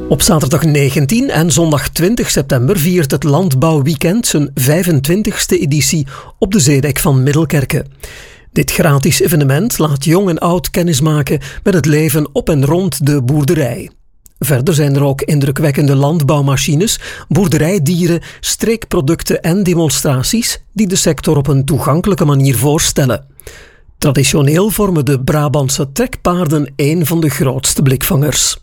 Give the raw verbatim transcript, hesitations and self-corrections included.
Op zaterdag negentien en zondag twintig september viert het Landbouwweekend zijn vijfentwintigste editie op de zeedijk van Middelkerke. Dit gratis evenement laat jong en oud kennismaken met het leven op en rond de boerderij. Verder zijn er ook indrukwekkende landbouwmachines, boerderijdieren, streekproducten en demonstraties die de sector op een toegankelijke manier voorstellen. Traditioneel vormen de Brabantse trekpaarden een van de grootste blikvangers.